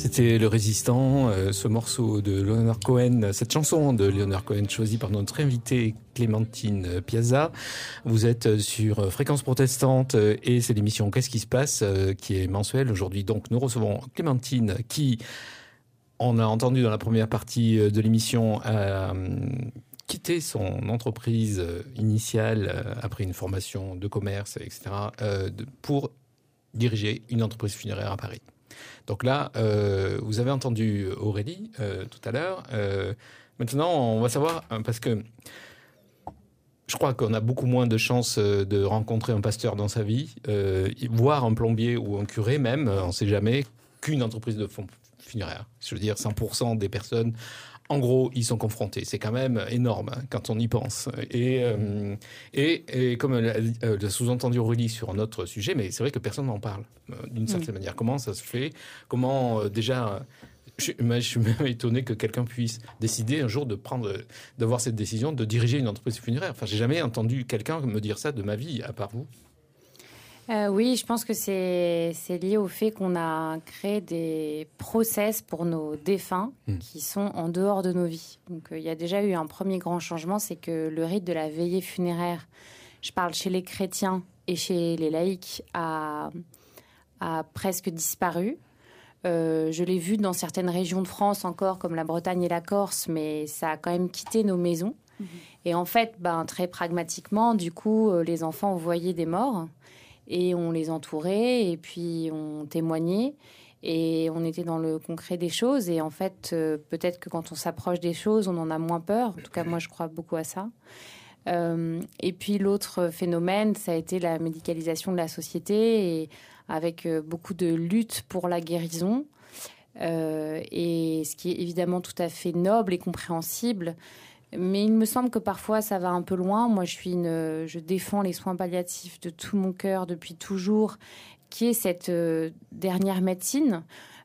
C'était Le Résistant, ce morceau de Leonard Cohen, cette chanson de Leonard Cohen choisie par notre invitée Clémentine Piazza. Vous êtes sur Fréquence Protestante et c'est l'émission Qu'est-ce qui se passe qui est mensuelle. Aujourd'hui, donc, nous recevons Clémentine qui, on a entendu dans la première partie de l'émission, a quitté son entreprise initiale après une formation de commerce, etc., pour diriger une entreprise funéraire à Paris. Donc là, vous avez entendu Aurélie tout à l'heure. Maintenant, on va savoir, parce que je crois qu'on a beaucoup moins de chances de rencontrer un pasteur dans sa vie, voire un plombier ou un curé même, on ne sait jamais, qu'une entreprise de fonds funéraires. Je veux dire, 100% des personnes, en gros, ils sont confrontés. C'est quand même énorme quand on y pense. Et comme l'a sous-entendu Aurélie sur un autre sujet, mais c'est vrai que personne n'en parle d'une certaine manière. Comment ça se fait ? Comment déjà... Je suis même étonné que quelqu'un puisse décider un jour d'avoir cette décision de diriger une entreprise funéraire. Enfin, j'ai jamais entendu quelqu'un me dire ça de ma vie, à part vous. Oui, je pense que c'est lié au fait qu'on a créé des process pour nos défunts qui sont en dehors de nos vies. Donc, il y a déjà eu un premier grand changement, c'est que le rite de la veillée funéraire, je parle chez les chrétiens et chez les laïcs, a presque disparu. Je l'ai vu dans certaines régions de France encore, comme la Bretagne et la Corse, mais ça a quand même quitté nos maisons. Et en fait, très pragmatiquement, du coup, les enfants voyaient des morts. Et on les entourait et puis on témoignait et on était dans le concret des choses. Et en fait, peut-être que quand on s'approche des choses, on en a moins peur. En tout cas, moi, je crois beaucoup à ça. Et puis l'autre phénomène, ça a été la médicalisation de la société et avec beaucoup de lutte pour la guérison. Et ce qui est évidemment tout à fait noble et compréhensible. Mais il me semble que parfois, ça va un peu loin. Moi, je défends les soins palliatifs de tout mon cœur depuis toujours, qui est cette dernière médecine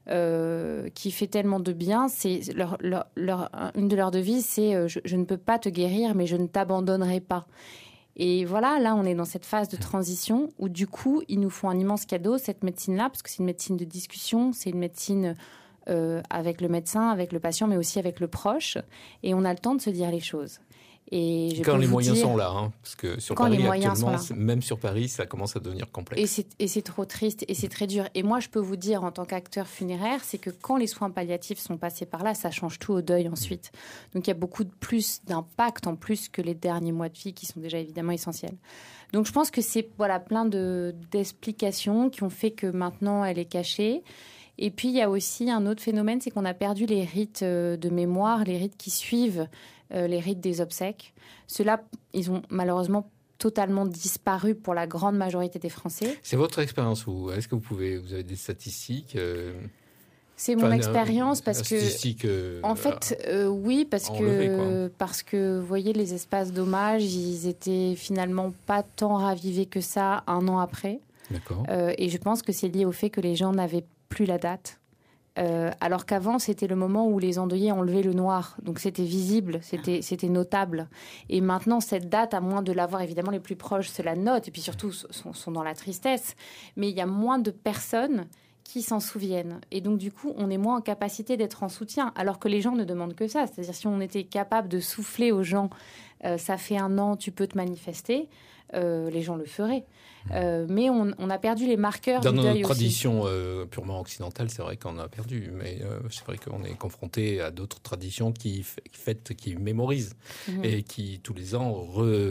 qui fait tellement de bien. C'est une de leurs devises, c'est je ne peux pas te guérir, mais je ne t'abandonnerai pas. Et voilà, là, on est dans cette phase de transition où, du coup, ils nous font un immense cadeau, cette médecine-là, parce que c'est une médecine de discussion, c'est une médecine... avec le médecin, avec le patient, mais aussi avec le proche. Et on a le temps de se dire les choses. Et quand les moyens sont là, parce que sur Paris, actuellement, même sur Paris, ça commence à devenir complexe. Et c'est trop triste et c'est très dur. Et moi, je peux vous dire, en tant qu'acteur funéraire, c'est que quand les soins palliatifs sont passés par là, ça change tout au deuil ensuite. Donc, il y a beaucoup plus d'impact en plus que les derniers mois de vie qui sont déjà évidemment essentiels. Donc, je pense que c'est plein d'explications qui ont fait que maintenant, elle est cachée. Et puis, il y a aussi un autre phénomène, c'est qu'on a perdu les rites de mémoire, les rites qui suivent les rites des obsèques. Ceux-là, ils ont malheureusement totalement disparu pour la grande majorité des Français. C'est votre expérience, vous. Est-ce que vous avez des statistiques C'est mon expérience parce que... En fait, oui, parce que, vous voyez, les espaces d'hommage, ils étaient finalement pas tant ravivés que ça un an après. D'accord. Et je pense que c'est lié au fait que les gens n'avaient plus la date. Alors qu'avant, c'était le moment où les endeuillés enlevaient le noir. Donc, c'était visible, c'était notable. Et maintenant, cette date, à moins de l'avoir, évidemment, les plus proches se la notent. Et puis surtout, sont dans la tristesse. Mais il y a moins de personnes qui s'en souviennent. Et donc, du coup, on est moins en capacité d'être en soutien. Alors que les gens ne demandent que ça. C'est-à-dire, si on était capable de souffler aux gens, ça fait 1 an, tu peux te manifester, les gens le feraient. Mais on a perdu les marqueurs dans du deuil aussi. Dans notre tradition purement occidentale, c'est vrai qu'on a perdu. Mais c'est vrai qu'on est confronté à d'autres traditions qui mémorisent et qui, tous les ans,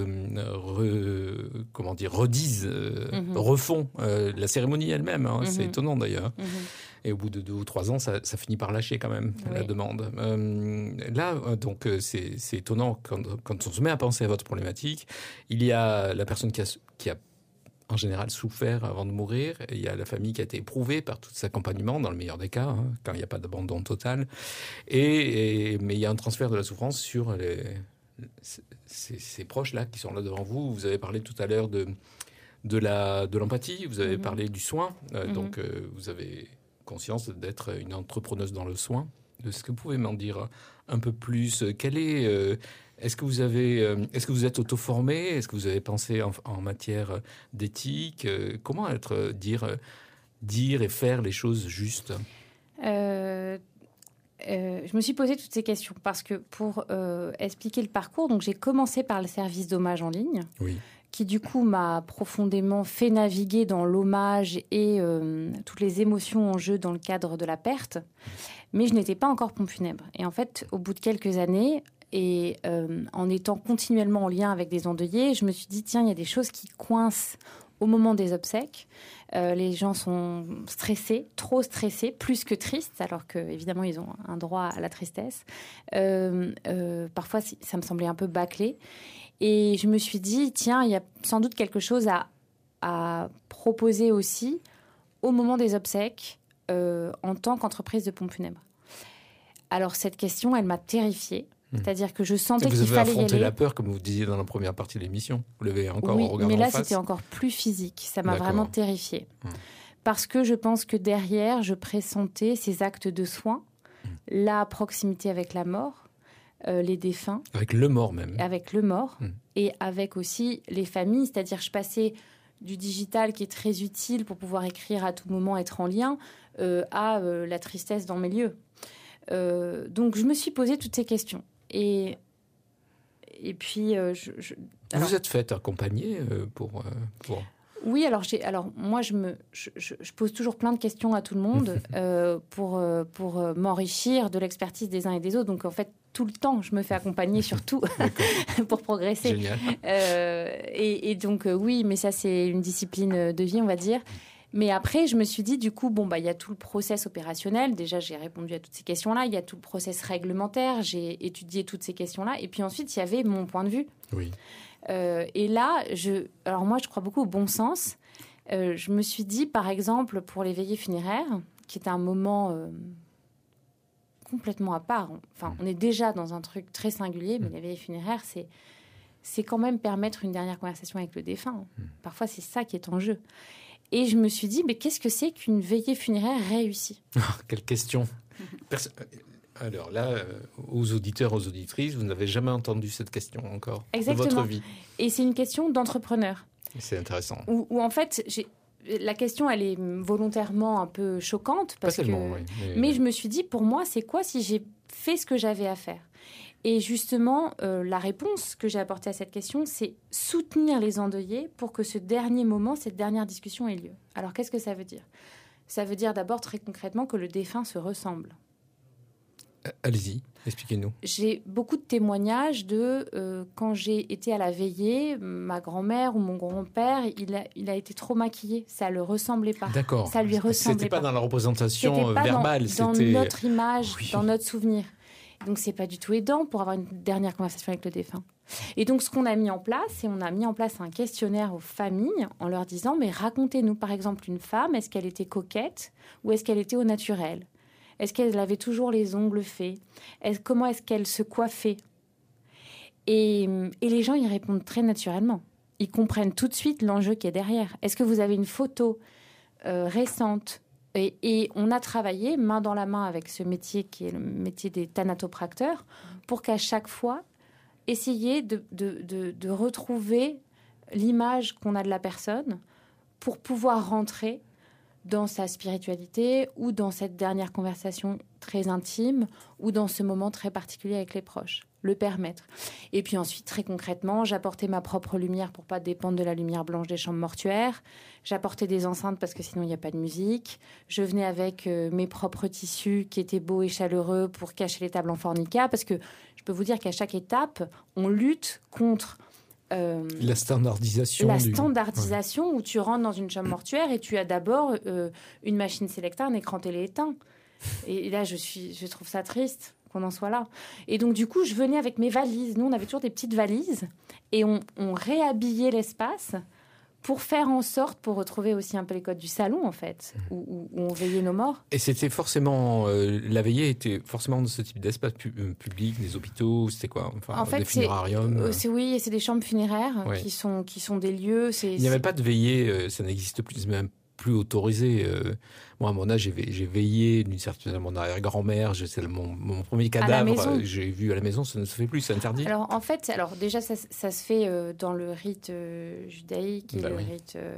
redisent, refont la cérémonie elle-même. C'est étonnant, d'ailleurs. Et au bout de 2 ou 3 ans, ça finit par lâcher quand même la demande. Là, donc, c'est étonnant quand on se met à penser à votre problématique. Il y a la personne qui a en général souffert avant de mourir. Il y a la famille qui a été éprouvée par tout cet accompagnement, dans le meilleur des cas, quand il n'y a pas d'abandon total. Mais il y a un transfert de la souffrance sur ces proches-là qui sont là devant vous. Vous avez parlé tout à l'heure de l'empathie, vous avez parlé du soin. Donc, vous avez conscience d'être une entrepreneuse dans le soin. Est-ce que vous pouvez m'en dire un peu plus ? Est-ce que vous êtes auto-formé ? Est-ce que vous avez pensé en matière d'éthique ? Comment dire et faire les choses justes ? Je me suis posé toutes ces questions parce que pour expliquer le parcours, donc j'ai commencé par le service d'hommage en ligne, qui du coup m'a profondément fait naviguer dans l'hommage et toutes les émotions en jeu dans le cadre de la perte. Mais je n'étais pas encore pompe funèbre. Et en fait, au bout de quelques années, et en étant continuellement en lien avec des endeuillés, je me suis dit, tiens, il y a des choses qui coincent au moment des obsèques. Les gens sont stressés, trop stressés, plus que tristes, alors qu'évidemment, ils ont un droit à la tristesse. Parfois, ça me semblait un peu bâclé. Et je me suis dit, tiens, il y a sans doute quelque chose à proposer aussi au moment des obsèques en tant qu'entreprise de pompe funèbre. Alors, cette question, elle m'a terrifiée. C'est-à-dire que je sentais qu'il fallait y aller. Vous avez affronté la peur, comme vous disiez dans la première partie de l'émission. Vous l'avez encore regardé en face. Oui, mais là, c'était encore plus physique. Ça m'a vraiment terrifiée. Parce que je pense que derrière, je pressentais ces actes de soins, la proximité avec la mort, les défunts. Avec le mort même. Avec le mort. Et avec aussi les familles. C'est-à-dire, je passais du digital qui est très utile pour pouvoir écrire à tout moment, être en lien, à la tristesse dans mes lieux. Donc, je me suis posé toutes ces questions. Et puis... Vous êtes fait accompagner pour... Oui, alors moi, je pose toujours plein de questions à tout le monde pour m'enrichir de l'expertise des uns et des autres. Donc, en fait, tout le temps, je me fais accompagner surtout pour progresser. Génial. Et donc, oui, mais ça, c'est une discipline de vie, on va dire. Mais après, je me suis dit, du coup, il y a tout le process opérationnel. Déjà, j'ai répondu à toutes ces questions-là. Il y a tout le process réglementaire. J'ai étudié toutes ces questions-là. Et puis ensuite, il y avait mon point de vue. Oui. Et là, alors moi, je crois beaucoup au bon sens. Je me suis dit, par exemple, pour les veillées funéraires, qui est un moment complètement à part. Enfin, on est déjà dans un truc très singulier, mais les veillées funéraires, c'est quand même permettre une dernière conversation avec le défunt. Parfois, c'est ça qui est en jeu. Et je me suis dit, mais qu'est-ce que c'est qu'une veillée funéraire réussie ? Quelle question. Alors là, aux auditeurs, aux auditrices, vous n'avez jamais entendu cette question encore. Exactement. De votre vie. Et c'est une question d'entrepreneur. C'est intéressant. Où en fait, la question, elle est volontairement un peu choquante. Pas tellement, oui. Mais je me suis dit, pour moi, c'est quoi si j'ai fait ce que j'avais à faire ? Et justement, la réponse que j'ai apportée à cette question, c'est soutenir les endeuillés pour que ce dernier moment, cette dernière discussion ait lieu. Alors, qu'est-ce que ça veut dire ? Ça veut dire d'abord, très concrètement, que le défunt se ressemble. Allez-y, expliquez-nous. J'ai beaucoup de témoignages de quand j'ai été à la veillée, ma grand-mère ou mon grand-père, il a été trop maquillé. Ça ne le ressemblait pas. D'accord. Ça lui ressemblait pas. C'était pas dans la représentation pas verbale. Dans notre image, oui. Dans notre souvenir. Donc, c'est pas du tout aidant pour avoir une dernière conversation avec le défunt. Et donc, ce qu'on a mis en place, c'est on a mis en place un questionnaire aux familles en leur disant, mais racontez-nous, par exemple, une femme, est-ce qu'elle était coquette ou est-ce qu'elle était au naturel ? Est-ce qu'elle avait toujours les ongles faits ? Comment est-ce qu'elle se coiffait ? Et les gens y répondent très naturellement. Ils comprennent tout de suite l'enjeu qui est derrière. Est-ce que vous avez une photo récente ? Et on a travaillé main dans la main avec ce métier qui est le métier des thanatopracteurs pour qu'à chaque fois, essayer de retrouver l'image qu'on a de la personne pour pouvoir rentrer dans sa spiritualité ou dans cette dernière conversation très intime ou dans ce moment très particulier avec les proches. Le permettre. Et puis ensuite, très concrètement, j'apportais ma propre lumière pour pas dépendre de la lumière blanche des chambres mortuaires. J'apportais des enceintes parce que sinon il n'y a pas de musique. Je venais avec mes propres tissus qui étaient beaux et chaleureux pour cacher les tables en formica parce que je peux vous dire qu'à chaque étape, on lutte contre la standardisation. Ouais. Où tu rentres dans une chambre mortuaire et tu as d'abord une machine Selecta, un écran télé éteint. Et là, je trouve ça triste qu'on en soit là. Et donc, du coup, je venais avec mes valises. Nous, on avait toujours des petites valises et on réhabillait l'espace pour faire en sorte, pour retrouver aussi un peu les codes du salon, en fait, où on veillait nos morts. Et c'était forcément... la veillée était forcément dans ce type d'espace public, des hôpitaux, c'était quoi ? Enfin, en fait, des funérariums oui, c'est des chambres funéraires qui sont des lieux... Il n'y avait pas de veillée, ça n'existe plus, même plus autorisé. Moi, à mon âge, j'ai veillé d'une certaine manière, mon arrière-grand-mère, c'est mon premier cadavre, j'ai vu à la maison, ça ne se fait plus, c'est interdit. Alors, en fait, déjà, ça se fait dans le rite judaïque et le rite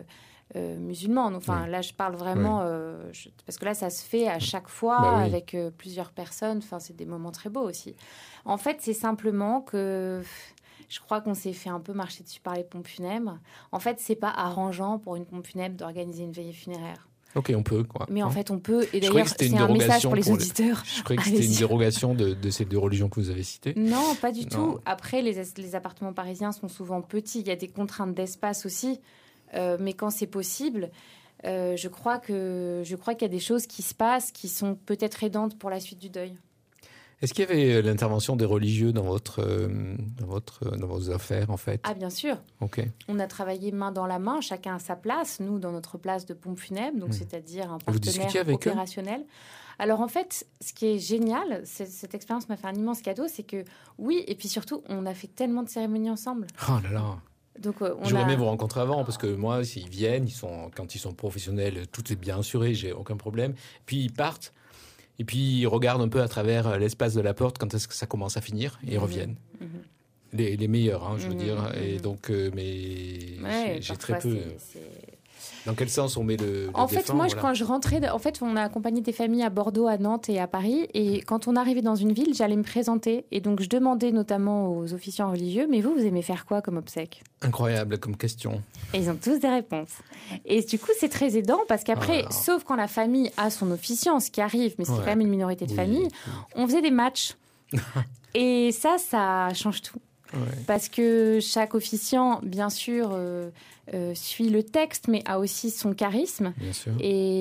musulmane. Enfin, là, je parle vraiment... parce que là, ça se fait à chaque fois avec plusieurs personnes. Enfin, c'est des moments très beaux aussi. En fait, c'est simplement que... Je crois qu'on s'est fait un peu marcher dessus par les pompes funèbres. En fait, c'est pas arrangeant pour une pompe funèbre d'organiser une veillée funéraire. Ok, on peut, quoi. Mais en fait, on peut. Et d'ailleurs, c'est un message pour les auditeurs. Je croyais que c'était une dérogation de ces deux religions que vous avez citées. Non, pas du tout. Après, les appartements parisiens sont souvent petits. Il y a des contraintes d'espace aussi. Mais quand c'est possible, je crois qu'il y a des choses qui se passent qui sont peut-être aidantes pour la suite du deuil. Est-ce qu'il y avait l'intervention des religieux dans vos affaires, en fait? Ah, bien sûr. Okay. On a travaillé main dans la main, chacun à sa place. Nous, dans notre place de pompe funèbre, donc c'est-à-dire un partenaire opérationnel. Alors, en fait, ce qui est génial, cette expérience m'a fait un immense cadeau, c'est que, oui, et puis surtout, on a fait tellement de cérémonies ensemble. Oh là là. Donc, j'aurais aimé vous rencontrer avant, parce que moi, s'ils viennent, quand ils sont professionnels, tout est bien assuré, j'ai aucun problème. Puis ils partent. Et puis, ils regardent un peu à travers l'espace de la porte quand est-ce que ça commence à finir et ils reviennent. Les meilleurs, hein, je veux dire. Et donc, mais j'ai très peu... Dans quel sens on met le En fait, moi, quand je rentrais... En fait, on a accompagné des familles à Bordeaux, à Nantes et à Paris. Et quand on arrivait dans une ville, j'allais me présenter. Et donc, je demandais notamment aux officiants religieux, mais vous aimez faire quoi comme obsèque? Incroyable comme question. Et ils ont tous des réponses. Et du coup, c'est très aidant parce qu'après, sauf quand la famille a son officiant, ce qui arrive, mais c'est quand même une minorité de familles, on faisait des matchs. Et ça change tout. Parce que chaque officiant, bien sûr, suit le texte, mais a aussi son charisme. Bien sûr.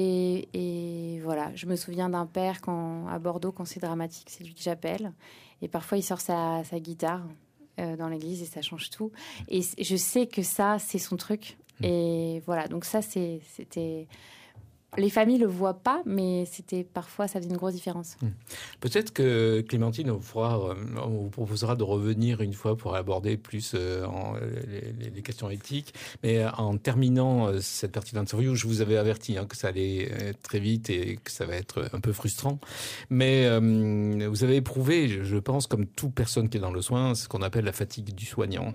Et voilà, je me souviens d'un père à Bordeaux, quand c'est dramatique, c'est lui que j'appelle. Et parfois, il sort sa guitare dans l'église et ça change tout. Et je sais que ça, c'est son truc. Et voilà, donc ça, c'était... Les familles ne le voient pas, mais parfois, ça faisait une grosse différence. Peut-être que Clémentine vous proposera de revenir une fois pour aborder plus les questions éthiques. Mais en terminant cette partie d'interview, je vous avais averti que ça allait très vite et que ça va être un peu frustrant. Mais vous avez éprouvé, je pense, comme toute personne qui est dans le soin, ce qu'on appelle la fatigue du soignant.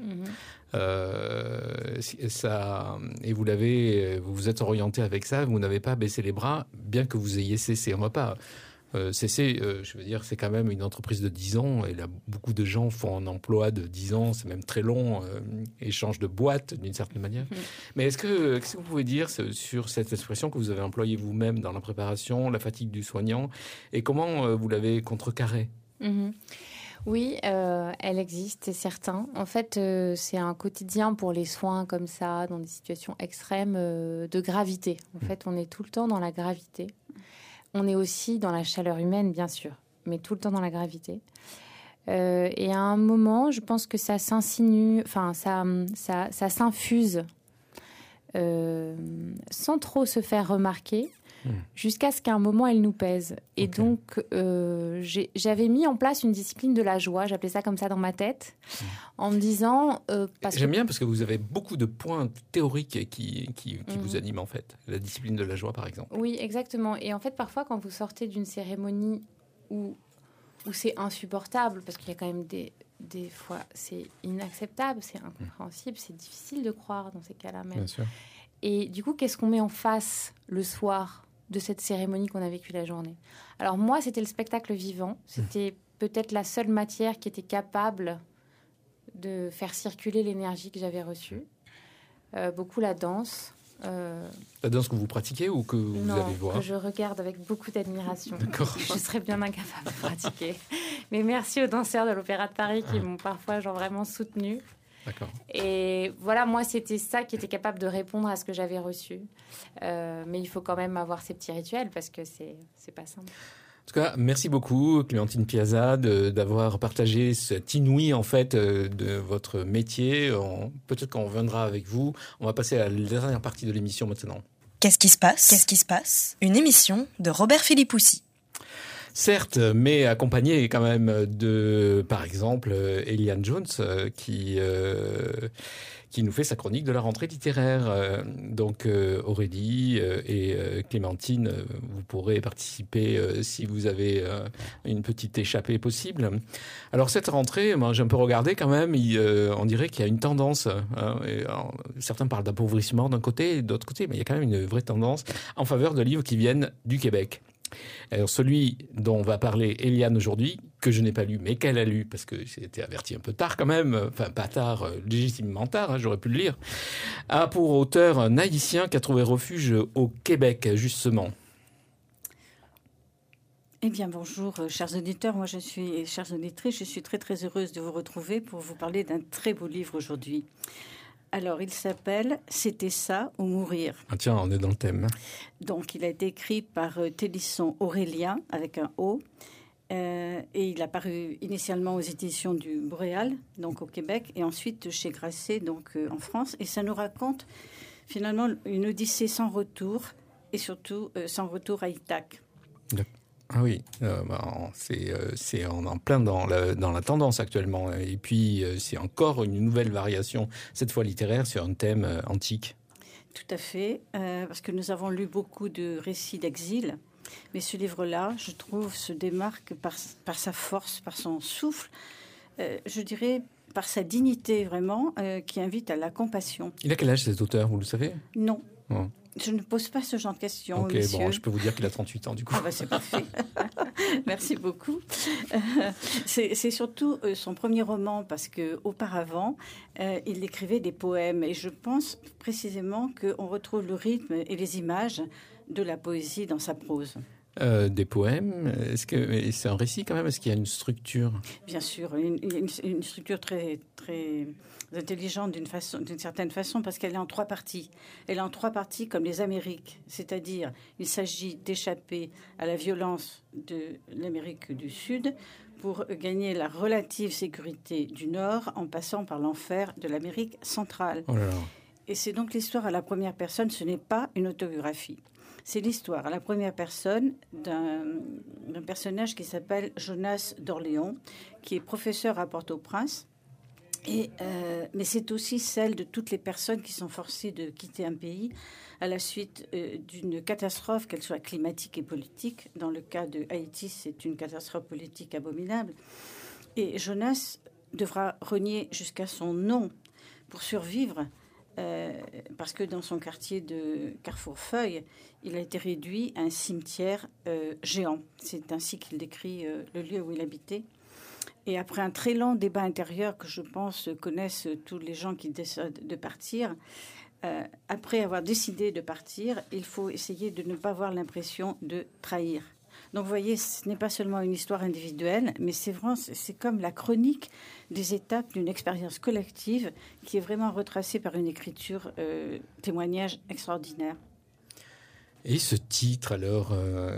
Et vous vous êtes orienté avec ça, vous n'avez pas baissé les bras, bien que vous ayez cessé. On ne va pas cesser, je veux dire, c'est quand même une entreprise de 10 ans, et là, beaucoup de gens font un emploi de 10 ans, c'est même très long, et changent de boîte d'une certaine manière. Mais qu'est-ce que vous pouvez dire sur cette expression que vous avez employée vous-même dans la préparation, la fatigue du soignant, et comment vous l'avez contrecarrée? Oui, elle existe, c'est certain. En fait, c'est un quotidien pour les soins comme ça, dans des situations extrêmes de gravité. En fait, on est tout le temps dans la gravité. On est aussi dans la chaleur humaine, bien sûr, mais tout le temps dans la gravité. Et à un moment, je pense que ça s'insinue, enfin, ça s'infuse sans trop se faire remarquer. Jusqu'à ce qu'à un moment, elle nous pèse. Et donc, j'avais mis en place une discipline de la joie, j'appelais ça comme ça dans ma tête, en me disant... J'aime bien parce que vous avez beaucoup de points théoriques qui vous animent, en fait. La discipline de la joie, par exemple. Oui, exactement. Et en fait, parfois, quand vous sortez d'une cérémonie où c'est insupportable, parce qu'il y a quand même des fois, c'est inacceptable, c'est incompréhensible, c'est difficile de croire dans ces cas-là même. Bien sûr. Et du coup, qu'est-ce qu'on met en face le soir de cette cérémonie qu'on a vécue la journée? Alors moi, c'était le spectacle vivant. C'était peut-être la seule matière qui était capable de faire circuler l'énergie que j'avais reçue. Beaucoup la danse. La danse que vous pratiquez ou que vous allez voir? Que je regarde avec beaucoup d'admiration. D'accord. Je serais bien incapable de pratiquer. Mais merci aux danseurs de l'Opéra de Paris qui m'ont parfois vraiment soutenue. D'accord. Et voilà, moi, c'était ça qui était capable de répondre à ce que j'avais reçu. Mais il faut quand même avoir ces petits rituels parce que c'est pas simple. En tout cas, merci beaucoup, Clémentine Piazza, d'avoir partagé cette inouïe, en fait, de votre métier. Peut-être qu'on reviendra avec vous. On va passer à la dernière partie de l'émission maintenant. Qu'est-ce qui se passe? Une émission de Robert Philippoussi. Certes, mais accompagné quand même de, par exemple, Eliane Jones, qui nous fait sa chronique de la rentrée littéraire. Donc Aurélie et Clémentine, vous pourrez participer si vous avez une petite échappée possible. Alors cette rentrée, moi j'ai un peu regardé quand même, on dirait qu'il y a une tendance. Certains parlent d'appauvrissement d'un côté et de l'autre côté, mais il y a quand même une vraie tendance en faveur de livres qui viennent du Québec. Alors celui dont va parler Eliane aujourd'hui, que je n'ai pas lu, mais qu'elle a lu, parce que j'ai été averti un peu tard quand même, enfin pas tard, légitimement tard, hein, j'aurais pu le lire, a pour auteur un haïtien qui a trouvé refuge au Québec, justement. Eh bien, bonjour, chers auditeurs. Moi, chères auditrices, je suis très, très heureuse de vous retrouver pour vous parler d'un très beau livre aujourd'hui. Alors, il s'appelle « C'était ça ou mourir ». Ah tiens, on est dans le thème. Donc, il a été écrit par Télisson Aurélien, avec un O. Et il a paru initialement aux éditions du Boréal, donc au Québec, et ensuite chez Grasset, donc en France. Et ça nous raconte finalement une odyssée sans retour, et surtout sans retour à Ithaque. Ah oui, c'est en plein dans la tendance actuellement. Et puis, c'est encore une nouvelle variation, cette fois littéraire, sur un thème antique. Tout à fait, parce que nous avons lu beaucoup de récits d'exil. Mais ce livre-là, je trouve, se démarque par sa force, par son souffle, je dirais par sa dignité vraiment, qui invite à la compassion. Il a quel âge cet auteur, vous le savez ? Non. Oh. Je ne pose pas ce genre de questions, ok, monsieur. Bon, je peux vous dire qu'il a 38 ans, du coup. Ah bah, c'est parfait. Merci beaucoup. C'est surtout son premier roman, parce qu'auparavant, il écrivait des poèmes. Et je pense précisément qu'on retrouve le rythme et les images de la poésie dans sa prose. Des poèmes, est-ce que c'est un récit quand même ? Est-ce qu'il y a une structure ? Bien sûr, une structure très, très intelligente d'une certaine façon, parce qu'elle est en 3 parties. Elle est en 3 parties comme les Amériques, c'est-à-dire il s'agit d'échapper à la violence de l'Amérique du Sud pour gagner la relative sécurité du Nord en passant par l'enfer de l'Amérique centrale. Oh là là. Et c'est donc l'histoire à la première personne, ce n'est pas une autobiographie. C'est l'histoire à la première personne d'un personnage qui s'appelle Jonas d'Orléans, qui est professeur à Port-au-Prince. Mais c'est aussi celle de toutes les personnes qui sont forcées de quitter un pays à la suite d'une catastrophe, qu'elle soit climatique et politique. Dans le cas de Haïti, c'est une catastrophe politique abominable. Et Jonas devra renier jusqu'à son nom pour survivre, parce que dans son quartier de Carrefour-Feuille, il a été réduit à un cimetière géant. C'est ainsi qu'il décrit le lieu où il habitait. Et après un très long débat intérieur que je pense connaissent tous les gens qui décident de partir, après avoir décidé de partir, il faut essayer de ne pas avoir l'impression de trahir. Donc vous voyez, ce n'est pas seulement une histoire individuelle, mais c'est comme la chronique des étapes d'une expérience collective qui est vraiment retracée par une écriture témoignage extraordinaire. Et ce titre alors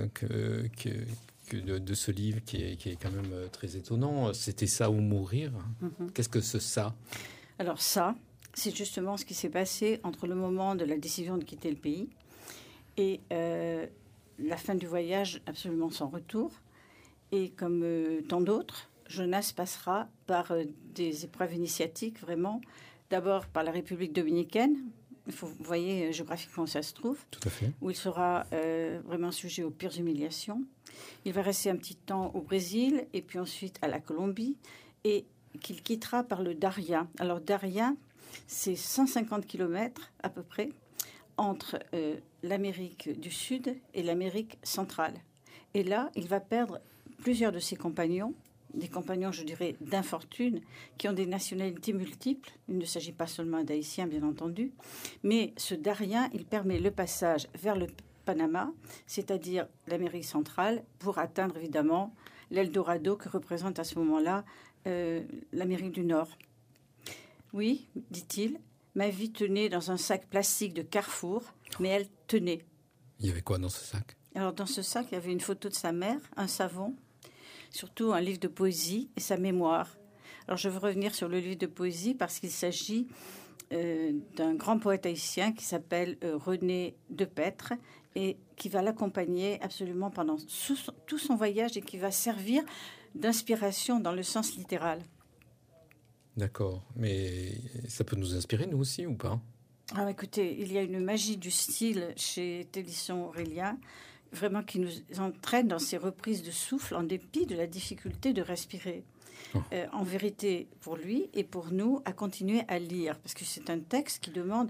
de ce livre qui est quand même très étonnant, c'était ça ou mourir. Qu'est-ce que c'est ça ? Alors ça, c'est justement ce qui s'est passé entre le moment de la décision de quitter le pays et la fin du voyage absolument sans retour. Et comme tant d'autres, Jonas passera par des épreuves initiatiques, vraiment. D'abord par la République dominicaine. Vous voyez géographiquement où ça se trouve. Tout à fait. Où il sera vraiment sujet aux pires humiliations. Il va rester un petit temps au Brésil et puis ensuite à la Colombie et qu'il quittera par le Darien. Alors Darien, c'est 150 km à peu près entre l'Amérique du Sud et l'Amérique centrale. Et là, il va perdre plusieurs de ses compagnons, des compagnons, je dirais, d'infortune, qui ont des nationalités multiples. Il ne s'agit pas seulement d'Haïtiens, bien entendu, mais ce Darien, il permet le passage vers le Panama, c'est-à-dire l'Amérique centrale, pour atteindre évidemment l'Eldorado que représente à ce moment-là l'Amérique du Nord. Oui, dit-il, ma vie tenait dans un sac plastique de Carrefour, mais elle tenait. Il y avait quoi dans ce sac ? Alors dans ce sac, il y avait une photo de sa mère, un savon, surtout un livre de poésie et sa mémoire. Alors je veux revenir sur le livre de poésie parce qu'il s'agit d'un grand poète haïtien qui s'appelle René Depêtre et qui va l'accompagner absolument pendant tout son voyage et qui va servir d'inspiration dans le sens littéral. D'accord, mais ça peut nous inspirer, nous aussi, ou pas? Alors écoutez, il y a une magie du style chez Télisson-Aurélien, vraiment qui nous entraîne dans ces reprises de souffle en dépit de la difficulté de respirer. En vérité, pour lui et pour nous, à continuer à lire, parce que c'est un texte qui demande...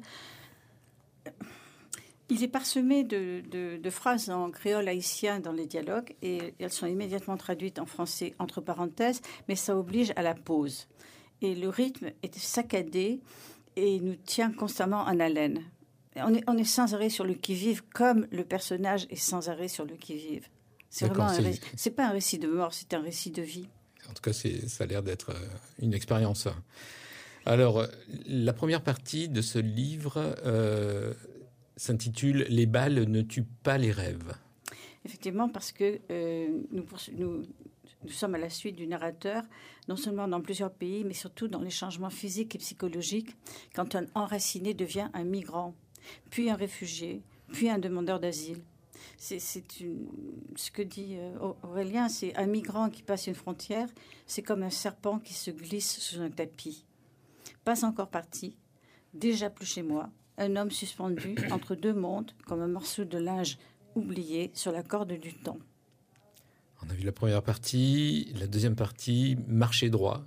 Il est parsemé de phrases en créole haïtien dans les dialogues, et elles sont immédiatement traduites en français entre parenthèses, mais ça oblige à la pause. Et le rythme est saccadé et nous tient constamment en haleine. On est sans arrêt sur le qui-vive, comme le personnage est sans arrêt sur le qui-vive. C'est pas un récit de mort, c'est un récit de vie. En tout cas, ça a l'air d'être une expérience. Alors, la première partie de ce livre s'intitule « Les balles ne tuent pas les rêves ». Effectivement, parce que nous sommes à la suite du narrateur, non seulement dans plusieurs pays, mais surtout dans les changements physiques et psychologiques, quand un enraciné devient un migrant, puis un réfugié, puis un demandeur d'asile. Ce que dit Aurélien, c'est un migrant qui passe une frontière, c'est comme un serpent qui se glisse sous un tapis. Pas encore parti, déjà plus chez moi, un homme suspendu entre deux mondes, comme un morceau de linge oublié sur la corde du temps. On a vu la première partie, la deuxième partie, marcher droit,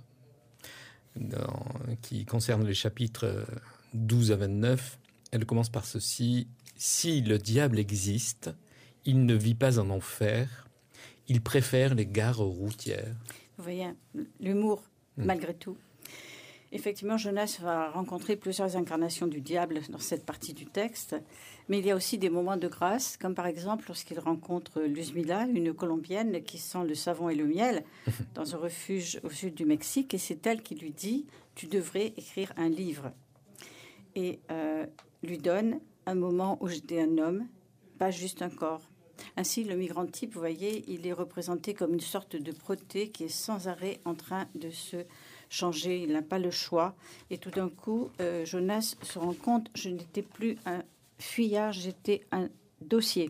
qui concerne les chapitres 12 à 29. Elle commence par ceci. Si le diable existe, il ne vit pas en enfer, il préfère les gares routières. Vous voyez, l'humour, malgré tout. Effectivement, Jonas va rencontrer plusieurs incarnations du diable dans cette partie du texte, mais il y a aussi des moments de grâce, comme par exemple lorsqu'il rencontre Luzmila, une Colombienne qui sent le savon et le miel dans un refuge au sud du Mexique, et c'est elle qui lui dit « Tu devrais écrire un livre ». Et lui donne un moment où j'étais un homme, pas juste un corps. Ainsi, le migrant type, vous voyez, il est représenté comme une sorte de Proté qui est sans arrêt en train de se changer. Il n'a pas le choix. Et tout d'un coup, Jonas se rend compte, je n'étais plus un fuyard, j'étais un dossier.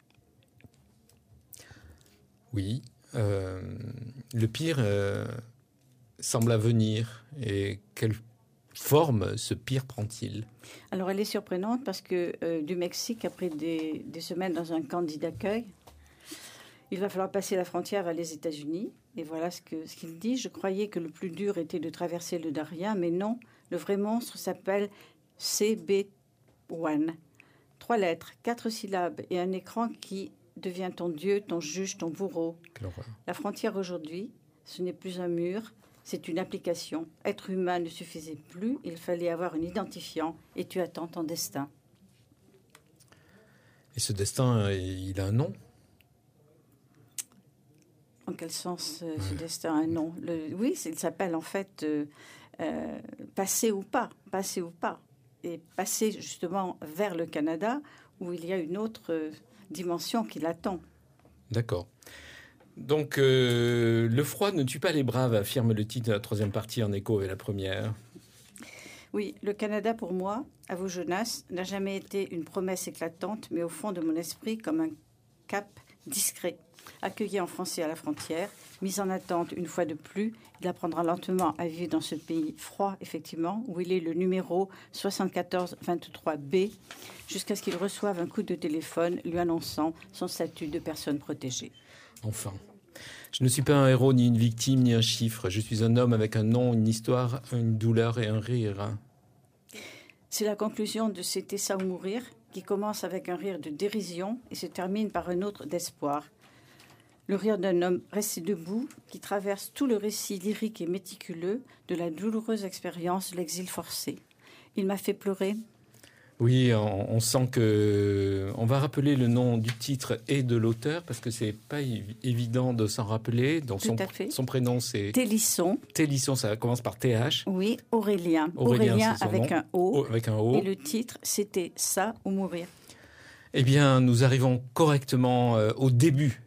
Oui. Le pire semble à venir. Et quelle forme ce pire prend-il? Alors, elle est surprenante parce que du Mexique, après des semaines dans un camp d'accueil, il va falloir passer la frontière vers les États-Unis. Et voilà ce qu'il dit. Je croyais que le plus dur était de traverser le Darien, mais non. Le vrai monstre s'appelle CB1. 3 lettres, 4 syllabes et un écran qui devient ton Dieu, ton juge, ton bourreau. La frontière aujourd'hui, ce n'est plus un mur, c'est une application. Être humain ne suffisait plus, il fallait avoir un identifiant et tu attends ton destin. Et ce destin, il a un nom? En quel sens ce destin a un nom? Oui, il s'appelle en fait passer ou pas. Et passer justement vers le Canada où il y a une autre dimension qui l'attend. D'accord. Donc, le froid ne tue pas les braves, affirme le titre de la troisième partie en écho avec la première. Oui, le Canada pour moi, avoue Jonas, n'a jamais été une promesse éclatante, mais au fond de mon esprit comme un cap discret. Accueilli en français à la frontière, mis en attente une fois de plus, il apprendra lentement à vivre dans ce pays froid, effectivement, où il est le numéro 7423B, jusqu'à ce qu'il reçoive un coup de téléphone lui annonçant son statut de personne protégée. Enfin, je ne suis pas un héros, ni une victime, ni un chiffre. Je suis un homme avec un nom, une histoire, une douleur et un rire. C'est la conclusion de C'était ça ou mourir, qui commence avec un rire de dérision et se termine par un autre d'espoir. Le rire d'un homme resté debout qui traverse tout le récit lyrique et méticuleux de la douloureuse expérience de l'exil forcé. Il m'a fait pleurer. Oui, on sent que... On va rappeler le nom du titre et de l'auteur parce que c'est pas évident de s'en rappeler. Donc son prénom, c'est... Télisson. Télisson, ça commence par TH. Oui, Aurélien. Aurélien avec un O. Avec un O. Et le titre, C'était ça ou mourir. Eh bien, nous arrivons correctement au début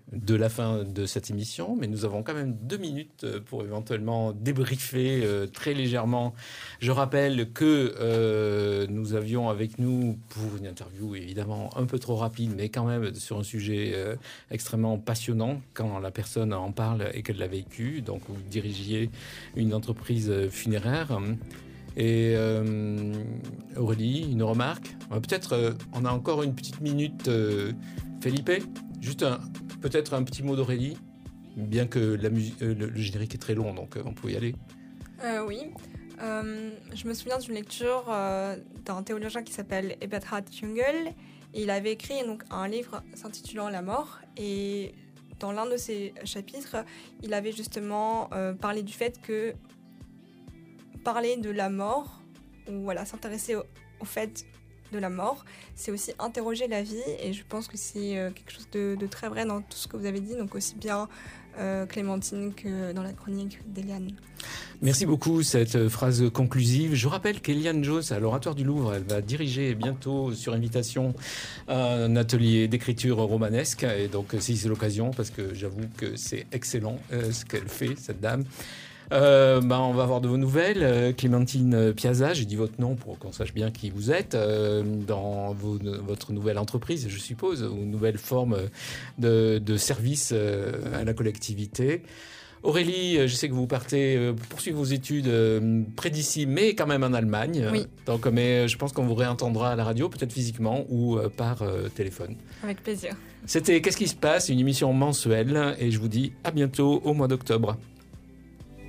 de la fin de cette émission, mais nous avons quand même 2 minutes pour éventuellement débriefer très légèrement. Je rappelle que nous avions avec nous, pour une interview évidemment un peu trop rapide, mais quand même sur un sujet extrêmement passionnant quand la personne en parle et qu'elle l'a vécu. Donc vous dirigiez une entreprise funéraire. Et Aurélie, une remarque? Peut-être on a encore une petite minute, Felipe, juste peut-être un petit mot d'Aurélie, bien que le générique est très long, donc on peut y aller. Oui, je me souviens d'une lecture d'un théologien qui s'appelle Eberhard Jungel. Et il avait écrit donc, un livre s'intitulant La mort. Et dans l'un de ses chapitres, il avait justement parlé du fait que parler de la mort, ou voilà, s'intéresser au fait de la mort, c'est aussi interroger la vie, et je pense que c'est quelque chose de très vrai dans tout ce que vous avez dit, donc aussi bien Clémentine que dans la chronique d'Eliane. Merci beaucoup, cette phrase conclusive. Je rappelle qu'Eliane Jones, à l'Oratoire du Louvre, elle va diriger bientôt, sur invitation, un atelier d'écriture romanesque, et donc si c'est l'occasion, parce que j'avoue que c'est excellent ce qu'elle fait, cette dame. On va avoir de vos nouvelles. Clémentine Piazza, j'ai dit votre nom pour qu'on sache bien qui vous êtes, dans votre nouvelle entreprise, je suppose, ou nouvelle forme de service à la collectivité. Aurélie, je sais que vous partez poursuivre vos études près d'ici, mais quand même en Allemagne. Oui. Donc, mais je pense qu'on vous réentendra à la radio, peut-être physiquement ou par téléphone. Avec plaisir. C'était Qu'est-ce qui se passe, une émission mensuelle, et je vous dis à bientôt au mois d'octobre.